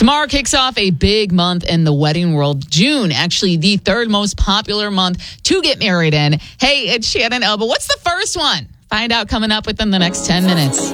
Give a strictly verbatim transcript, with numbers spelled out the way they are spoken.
Tomorrow kicks off a big month in the wedding world. June, actually the third most popular month to get married in. Hey, it's Shannon Elba. What's the first one? Find out coming up within the next ten minutes.